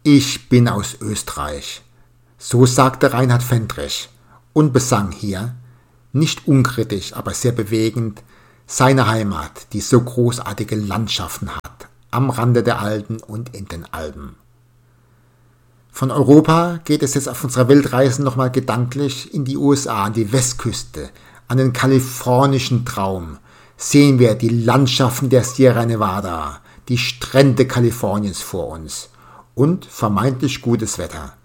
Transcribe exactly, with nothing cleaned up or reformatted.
Ich bin aus Österreich. So sagte Reinhard Fendrich und besang hier, nicht unkritisch, aber sehr bewegend, seine Heimat, die so großartige Landschaften hat, am Rande der Alpen und in den Alpen. Von Europa geht es jetzt auf unserer Weltreise nochmal gedanklich in die U S A, an die Westküste, an den kalifornischen Traum. Sehen wir die Landschaften der Sierra Nevada, die Strände Kaliforniens vor uns und vermeintlich gutes Wetter.